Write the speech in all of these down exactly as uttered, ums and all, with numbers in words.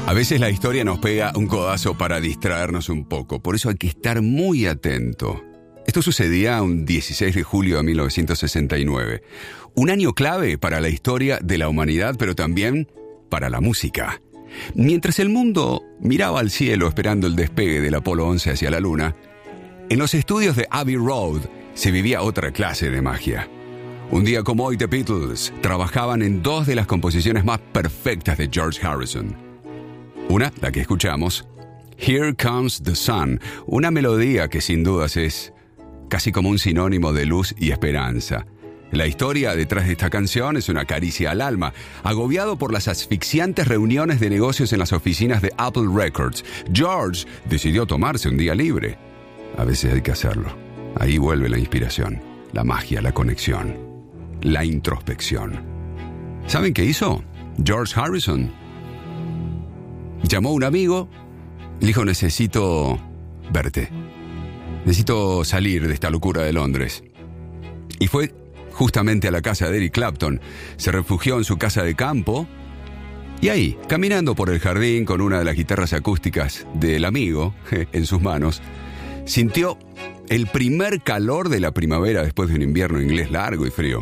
A veces la historia nos pega un codazo para distraernos un poco, por eso hay que estar muy atento. Esto sucedía un dieciséis de julio de mil novecientos sesenta y nueve, un año clave para la historia de la humanidad, pero también para la música. Mientras el mundo miraba al cielo esperando el despegue del Apolo once hacia la Luna, en los estudios de Abbey Road se vivía otra clase de magia. Un día como hoy, The Beatles trabajaban en dos de las composiciones más perfectas de George Harrison. Una, la que escuchamos, Here Comes the Sun, una melodía que sin dudas es casi como un sinónimo de luz y esperanza. La historia detrás de esta canción es una caricia al alma. Agobiado por las asfixiantes reuniones de negocios en las oficinas de Apple Records, George decidió tomarse un día libre. A veces hay que hacerlo. Ahí vuelve la inspiración, la magia, la conexión, la introspección. ¿Saben qué hizo George Harrison? Llamó a un amigo, le dijo: necesito verte, necesito salir de esta locura de Londres. Y fue justamente a la casa de Eric Clapton, se refugió en su casa de campo, y ahí, caminando por el jardín con una de las guitarras acústicas del amigo en sus manos, sintió el primer calor de la primavera después de un invierno inglés largo y frío.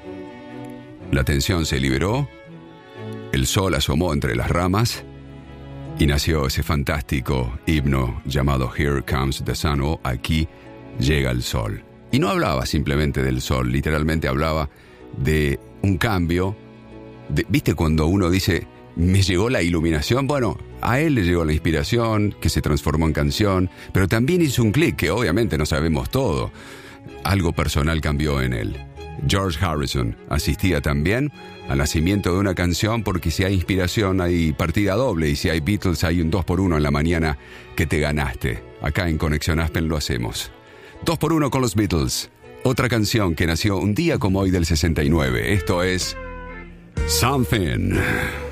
La tensión se liberó, el sol asomó entre las ramas, y nació ese fantástico himno llamado Here Comes the Sun, o Aquí llega el sol. Y no hablaba simplemente del sol, literalmente hablaba de un cambio. De, ¿Viste cuando uno dice, me llegó la iluminación? Bueno, a él le llegó la inspiración, que se transformó en canción, pero también hizo un clic, que obviamente no sabemos todo. Algo personal cambió en él. George Harrison asistía también al nacimiento de una canción, porque si hay inspiración hay partida doble, y si hay Beatles hay un dos por uno en la mañana que te ganaste. Acá en Conexión Aspen lo hacemos. dos por uno con los Beatles. Otra canción que nació un día como hoy del sesenta y nueve. Esto es Something.